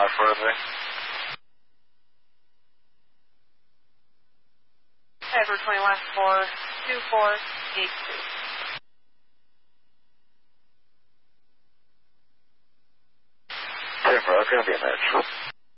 further. Edward 20 last 42482. Denver, I'm going to be a minute.